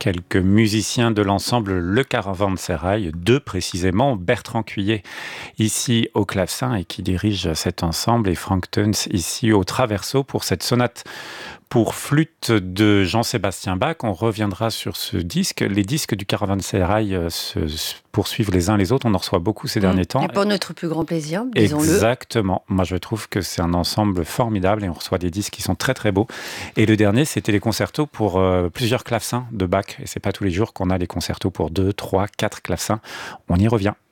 quelques musiciens de l'ensemble Le Caravansérail, deux précisément, Bertrand Cuillet ici au clavecin et qui dirige cet ensemble, et Frank Teuns ici au traverso pour cette sonate pour flûte de Jean-Sébastien Bach. On reviendra sur ce disque. Les disques du Caravansérail se poursuivent les uns les autres. On en reçoit beaucoup ces derniers temps. Et pour notre plus grand plaisir, disons-le. Exactement. Moi, je trouve que c'est un ensemble formidable et on reçoit des disques qui sont très très beaux. Et le dernier, c'était les concertos pour plusieurs clavecins de Bach. Et c'est pas tous les jours qu'on a les concertos pour 2, 3, 4 clavecins. On y revient.